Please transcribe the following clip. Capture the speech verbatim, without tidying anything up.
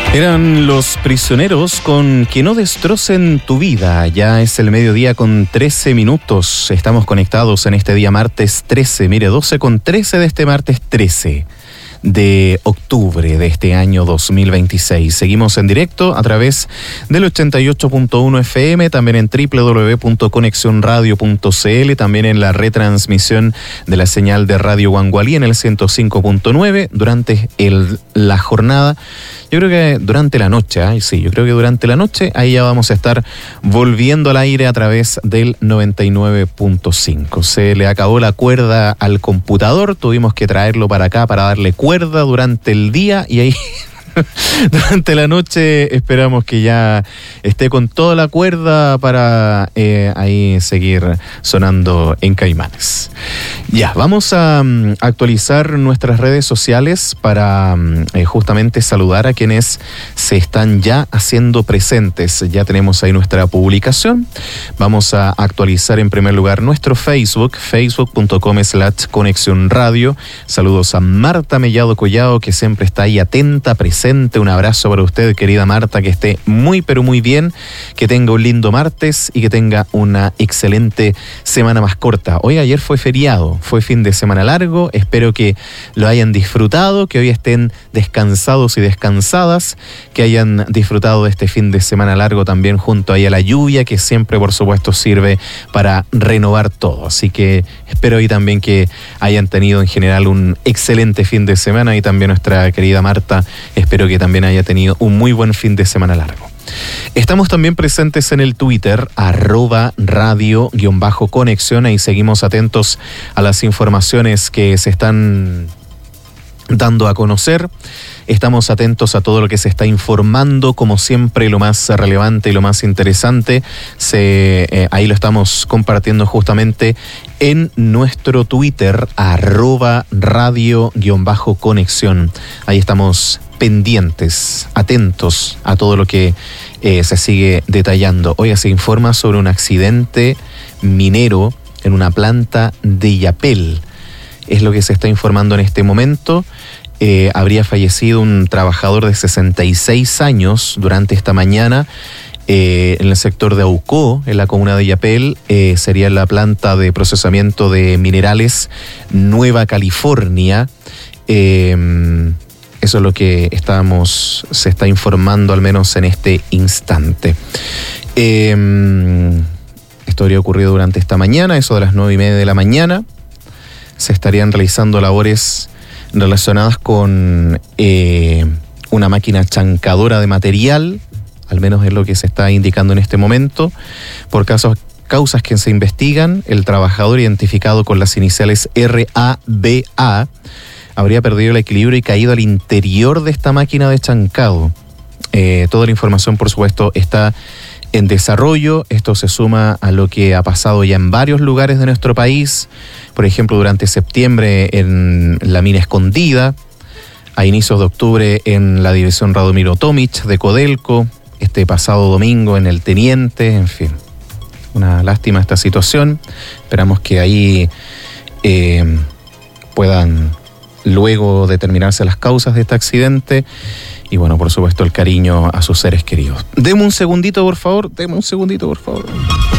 Eran Los Prisioneros con Que no destrocen tu vida. Ya es el mediodía con trece minutos. Estamos conectados en este día martes trece. Mire, doce con trece de este martes trece de octubre de este año dos mil veintiséis. Seguimos en directo a través del ochenta y ocho punto uno F M, también en doble u doble u doble u punto conexión radio punto c l, también en la retransmisión de la señal de Radio Guangualí en el ciento cinco punto nueve durante el, la jornada. Yo creo que durante la noche, ¿eh? sí, yo creo que durante la noche ahí ya vamos a estar volviendo al aire a través del noventa y nueve punto cinco. Se le acabó la cuerda al computador, tuvimos que traerlo para acá para darle cuerda durante el día y ahí durante la noche esperamos que ya esté con toda la cuerda para eh, ahí seguir sonando en Caimanes. Ya, vamos a um, actualizar nuestras redes sociales para um, eh, justamente saludar a quienes se están ya haciendo presentes. Ya tenemos ahí nuestra publicación. Vamos a actualizar en primer lugar nuestro Facebook, facebook punto com slash conexión radio. Saludos a Marta Mellado Collado, que siempre está ahí atenta, presente. Un abrazo para usted, querida Marta, que esté muy pero muy bien, que tenga un lindo martes y que tenga una excelente semana más corta. Hoy ayer fue feriado, fue fin de semana largo, espero que lo hayan disfrutado, que hoy estén descansados y descansadas, que hayan disfrutado de este fin de semana largo también junto ahí a la lluvia, que siempre por supuesto sirve para renovar todo. Así que espero hoy también que hayan tenido en general un excelente fin de semana y también nuestra querida Marta, espero que también haya tenido un muy buen fin de semana largo. Estamos también presentes en el Twitter, arroba radio guión bajo conexión, y seguimos atentos a las informaciones que se están dando a conocer. Estamos atentos a todo lo que se está informando, como siempre lo más relevante y lo más interesante, se, eh, ahí lo estamos compartiendo justamente en nuestro Twitter, arroba radio guión bajo conexión. Ahí estamos pendientes, atentos a todo lo que eh, se sigue detallando. Hoy se informa sobre un accidente minero en una planta de Illapel. Es lo que se está informando en este momento. Eh, habría fallecido un trabajador de sesenta y seis años durante esta mañana eh, en el sector de Aucó, en la comuna de Illapel. Eh, sería la planta de procesamiento de minerales Nueva California. Eh, eso es lo que estamos, se está informando al menos en este instante. Eh, esto habría ocurrido durante esta mañana, eso de las nueve y media de la mañana. Se estarían realizando labores relacionadas con eh, una máquina chancadora de material, al menos es lo que se está indicando en este momento. Por casos, causas que se investigan, el trabajador, identificado con las iniciales R A B A, habría perdido el equilibrio y caído al interior de esta máquina de chancado. Eh, toda la información, por supuesto, está en desarrollo. Esto se suma a lo que ha pasado ya en varios lugares de nuestro país. Por ejemplo, durante septiembre en la mina Escondida, a inicios de octubre en la división Radomiro Tomic de Codelco, este pasado domingo en el Teniente, en fin. Una lástima esta situación. Esperamos que ahí eh, puedan luego determinarse las causas de este accidente. Y bueno, por supuesto, el cariño a sus seres queridos. Deme un segundito, por favor. Deme un segundito, por favor.